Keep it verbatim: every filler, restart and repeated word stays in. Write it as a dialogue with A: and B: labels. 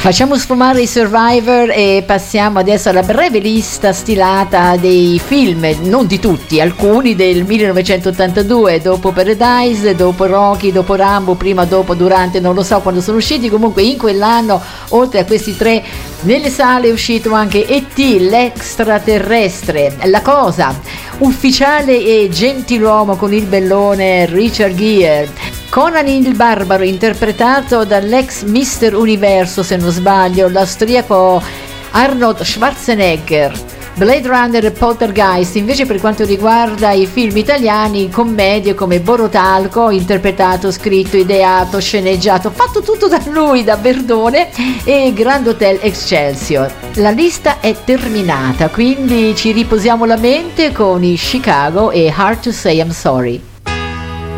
A: Facciamo sfumare i Survivor e passiamo adesso alla breve lista stilata dei film, non di tutti, alcuni del millenovecentottantadue, dopo Paradise, dopo Rocky, dopo Rambo, prima, dopo, durante, non lo so quando sono usciti, comunque in quell'anno, oltre a questi tre, nelle sale è uscito anche E T, l'extraterrestre, La Cosa, Ufficiale e Gentiluomo con il bellone Richard Gere, Conan il Barbaro interpretato dall'ex Mister Universo, se non sbaglio, l'austriaco Arnold Schwarzenegger, Blade Runner e Poltergeist. Invece per quanto riguarda i film italiani, commedie come Borotalco, interpretato, scritto, ideato, sceneggiato, fatto tutto da lui, da Berdone, e Grand Hotel Excelsior. La lista è terminata, quindi ci riposiamo la mente con i Chicago e Hard to Say I'm Sorry.